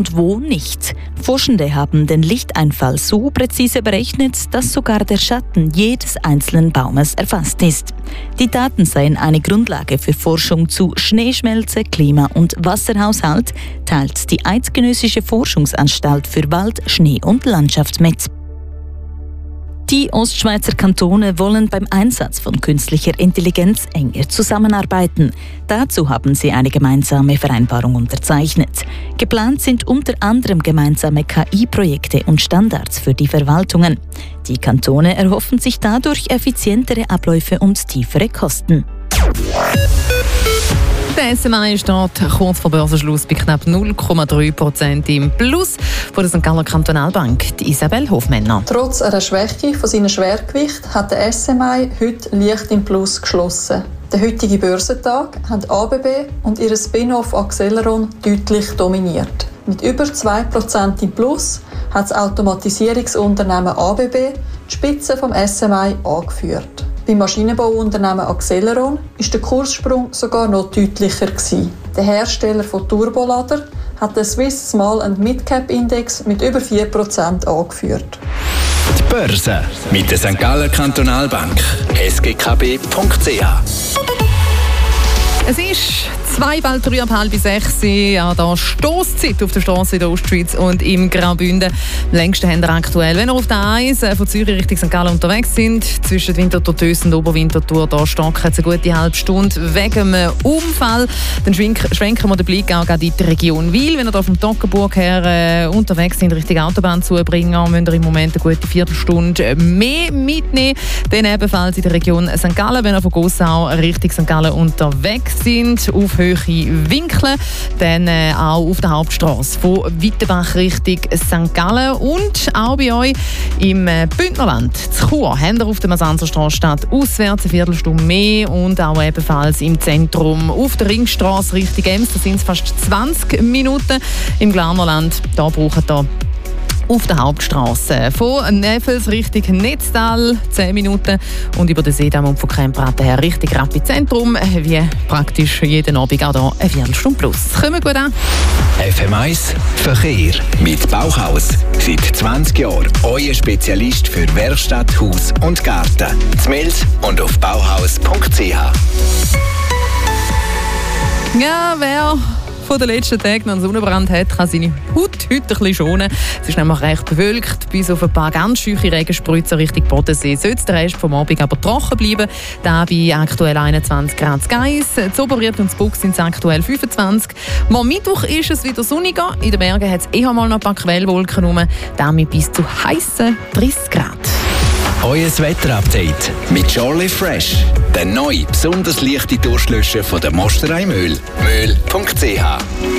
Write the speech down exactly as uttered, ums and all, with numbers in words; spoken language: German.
und wo nicht. Forschende haben den Lichteinfall so präzise berechnet, dass sogar der Schatten jedes einzelnen Baumes erfasst ist. Die Daten seien eine Grundlage für Forschung zu Schneeschmelze, Klima- und Wasserhaushalt, teilt die Eidgenössische Forschungsanstalt für Wald, Schnee und Landschaft mit. Die Ostschweizer Kantone wollen beim Einsatz von künstlicher Intelligenz enger zusammenarbeiten. Dazu haben sie eine gemeinsame Vereinbarung unterzeichnet. Geplant sind unter anderem gemeinsame K I-Projekte und Standards für die Verwaltungen. Die Kantone erhoffen sich dadurch effizientere Abläufe und tiefere Kosten. Der S M I steht kurz vor Börsenschluss bei knapp null Komma drei Prozent im Plus von der Sankt Galler Kantonalbank, die Isabel Hofmänner. Trotz einer Schwäche von seinem Schwergewicht hat der S M I heute leicht im Plus geschlossen. Den heutigen Börsentag haben A B B und ihr Spin-off Accelleron deutlich dominiert. Mit über zwei Prozent im Plus hat das Automatisierungsunternehmen A B B die Spitze vom S M I angeführt. Beim Maschinenbauunternehmen Accelleron war der Kurssprung sogar noch deutlicher gewesen. Der Hersteller von Turbolader hat den Swiss Small and Mid-Cap Index mit über vier Prozent angeführt. Die Börse mit der Sankt Galler Kantonalbank. S G K B Punkt C H. Es ist zwei, bald drei, ab halb sechs an der Stosszeit auf der Straße in der Ostschweiz und im Graubünden. Am längsten haben wir aktuell, wenn ihr auf der eins von Zürich Richtung Sankt Gallen unterwegs sind, zwischen Winterthur Töss und Oberwinterthur, da stockt es eine gute halbe Stunde wegen einem Unfall. Dann schwenken wir den Blick auch in die Region Wil. Wenn ihr da vom Toggenburg her äh, unterwegs sind, Richtung Autobahn zubringen, müsst ihr im Moment eine gute Viertelstunde mehr mitnehmen. Dann ebenfalls in der Region Sankt Gallen, wenn ihr von Gossau Richtung Sankt Gallen unterwegs sind, auf Höhe Winkeln, dann äh, auch auf der Hauptstrasse von Wittenbach Richtung Sankt Gallen und auch bei euch im äh, Bündnerland, zu Chur, habt ihr auf der Masanzerstrasse statt auswärts eine Viertelstunde mehr und auch ebenfalls im Zentrum auf der Ringstrasse Richtung Ems, da sind es fast zwanzig Minuten. Im Glarnerland, da braucht ihr auf der Hauptstrasse von Neffels Richtung Netztal zehn Minuten und über den Seedamm und von Krempraten her Richtung Rapid-Zentrum, wie praktisch jeden Abend auch hier eine Viertelstunde plus. Kommen gut an. F M eins Verkehr mit Bauhaus. Seit zwanzig Jahren euer Spezialist für Werkstatt, Haus und Garten. Z'Mels und auf bauhaus Punkt C H. Ja, wer von den letzten Tagen noch einen Sonnenbrand hat, kann seine Haut heute ein bisschen schonen. Es ist nämlich recht bewölkt, bis auf ein paar ganz scheuche Regenspritzer Richtung Bodensee. Sollte der Rest vom Abend aber trocken bleiben, da bei aktuell einundzwanzig Grad Geiss. Zu Oberried und zu Bug sind es aktuell fünfundzwanzig. Am Mittwoch ist es wieder sonniger. In den Bergen hat es eher mal noch ein paar Quellwolken rum, damit bis zu heissen dreißig Grad. Euer Wetterupdate mit Jolly Fresh. Der neue, besonders leichte Duschlöscher von der Mosterei Möhl. Möhl Punkt C H.